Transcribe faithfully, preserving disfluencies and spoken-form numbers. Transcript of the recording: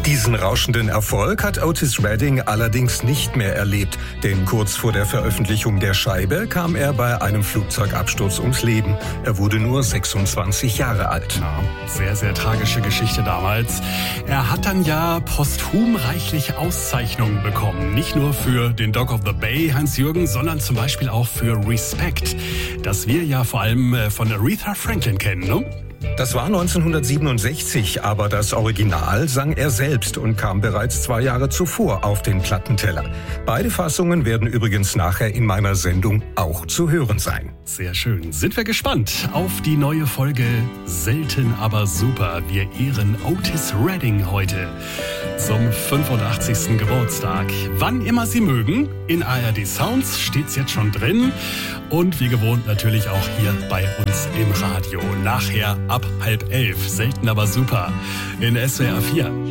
Diesen rauschenden Erfolg hat Otis Redding allerdings nicht mehr erlebt, denn kurz vor der Veröffentlichung der Scheibe kam er bei einem Flugzeugabsturz ums Leben. Er wurde nur sechsundzwanzig Jahre alt. Ja, sehr, sehr tragische Geschichte damals. Er hat dann ja posthum reichlich Auszeichnungen bekommen. Nicht nur für den Dog of the Bay, Hans-Jürgen, sondern zum Beispiel auch für Respect, das wir ja vor allem von Aretha Franklin kennen, ne? Das war neunzehnhundertsiebenundsechzig, aber das Original sang er selbst und kam bereits zwei Jahre zuvor auf den Plattenteller. Beide Fassungen werden übrigens nachher in meiner Sendung auch zu hören sein. Sehr schön. Sind wir gespannt auf die neue Folge Selten aber super. Wir ehren Otis Redding heute zum fünfundachtzigsten Geburtstag. Wann immer Sie mögen, in A R D Sounds steht's jetzt schon drin. Und wie gewohnt natürlich auch hier bei uns im Radio. Nachher ab halb elf. Selten aber super in S W R vier.